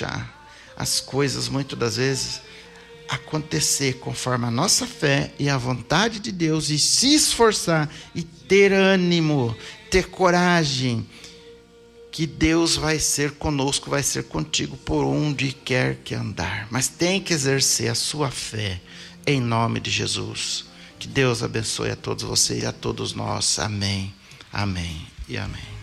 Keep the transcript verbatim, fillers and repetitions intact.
deixar as coisas, muitas das vezes, acontecer conforme a nossa fé e a vontade de Deus, e se esforçar e ter ânimo, ter coragem, que Deus vai ser conosco, vai ser contigo por onde quer que andar. Mas tem que exercer a sua fé em nome de Jesus. Que Deus abençoe a todos vocês e a todos nós. Amém, amém e amém.